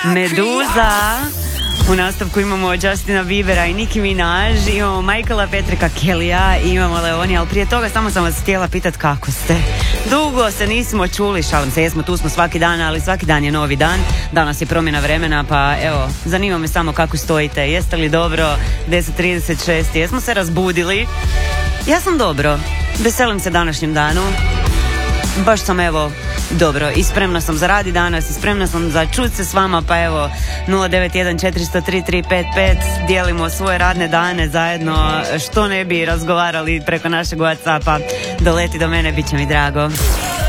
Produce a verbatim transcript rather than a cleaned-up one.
Meduza. U nastavku imamo Justina Biebera i Nicki Minaj, imamo Michaela Patricka Kellya, imamo Leoni, ali prije toga samo sam vas htjela pitat kako ste. Dugo se nismo čuli, šalim se, jesmo, tu smo svaki dan, ali svaki dan je novi dan. Danas je promjena vremena, pa evo, zanima me samo kako stojite. Jeste li dobro? deset trideset šest, jesmo se razbudili? Ja sam dobro, veselim se današnjem danu. Baš sam evo dobro i spremna sam za radi danas i spremna sam za čut se s vama, pa evo nula devet jedan četiri zero tri tri pet pet, dijelimo svoje radne dane zajedno, što ne bi razgovarali preko našeg WhatsAppa. Doleti do mene, bit će mi drago.